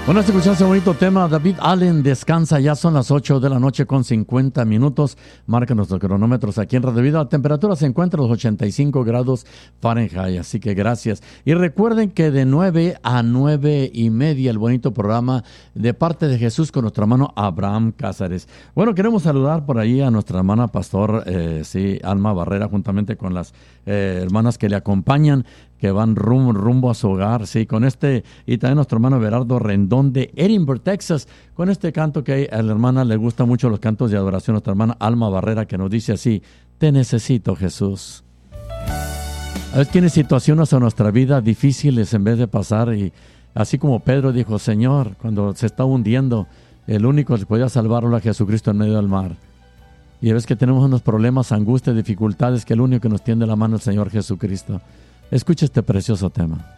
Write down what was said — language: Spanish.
Bueno, escuchaste ese bonito tema, David Allen, Descansa. Ya son las 8 de la noche con 50 minutos. Marca nuestros cronómetros aquí en Radio Vida. La temperatura se encuentra a los 85 grados Fahrenheit, así que gracias. Y recuerden que de 9 a 9:30 el bonito programa de parte de Jesús con nuestro hermano Abraham Cázares. Bueno, queremos saludar por ahí a nuestra hermana pastor, Alma Barrera, juntamente con las hermanas que le acompañan, que van rumbo a su hogar, sí, con y también nuestro hermano Berardo Rendón de Edinburgh, Texas, con este canto que a la hermana le gusta mucho, los cantos de adoración, nuestra hermana Alma Barrera, que nos dice así: te necesito, Jesús. A veces tiene situaciones en nuestra vida difíciles en vez de pasar, y así como Pedro dijo: Señor, cuando se está hundiendo, el único que podía salvarlo era Jesucristo en medio del mar. Y a veces que tenemos unos problemas, angustias, dificultades, que el único que nos tiende la mano es el Señor Jesucristo. Escucha este precioso tema.